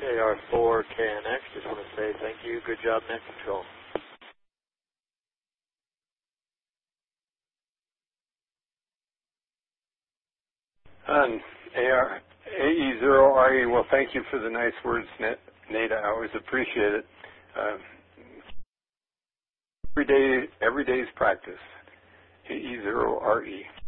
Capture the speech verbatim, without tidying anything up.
A R four K N X, just want to say thank you. Good job, net control. Um, A E zero R E, well, thank you for the nice words, Nada. I always appreciate it. Uh, every day, every day's practice. A E zero R E.